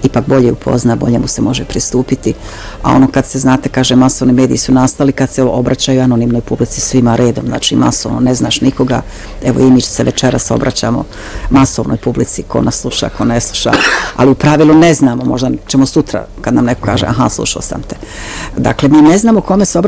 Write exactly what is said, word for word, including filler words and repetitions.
ipak bolje upozna, bolje mu se može pristupiti, a ono kad se, znate, kaže, masovni mediji su nastali kad se obraćaju anonimnoj publici svima redom, znači masovno, ne znaš nikoga, evo i mi se večeras obraćamo masovnoj publici, ko nas sluša, ko ne sluša, ali u pravilu ne znamo, možda ćemo sutra kad nam neko kaže, aha, slušao sam te. Dakle, mi ne znamo kome se obraćamo,